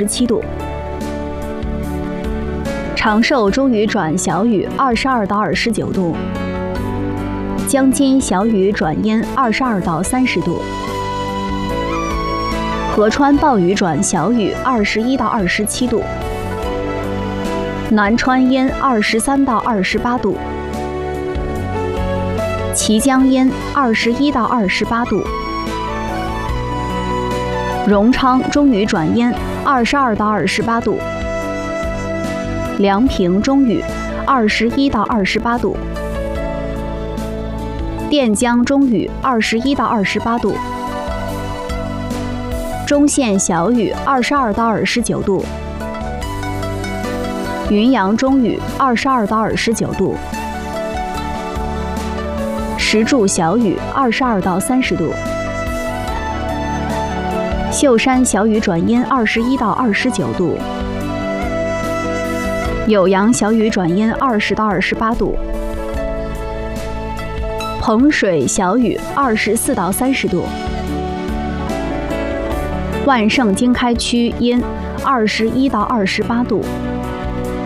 27度。长寿中雨转小雨22到29度。江津小雨转阴22到30度。合川暴雨转小雨21到27度。南川阴23到28度。綦江阴21到28度。荣昌中雨转阴22到28度。梁平中雨21到28度。垫江中雨21到28度。中县小雨22到29度。云阳中雨22到29度。石柱小雨22到30度。秀山小雨转阴21到29度。酉阳小雨转阴20到28度。彭水小雨24到30度。万盛经开区阴21到28度。